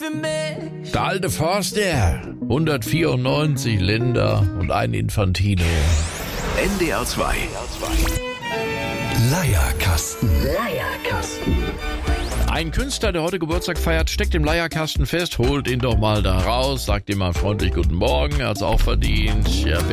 für mich. Der alte Forster, 194 Länder und ein Infantino. NDR 2. Leierkasten. Ein Künstler, der heute Geburtstag feiert, steckt im Leierkasten fest, holt ihn doch mal da raus, sagt ihm mal freundlich guten Morgen, er hat's auch verdient. Ja,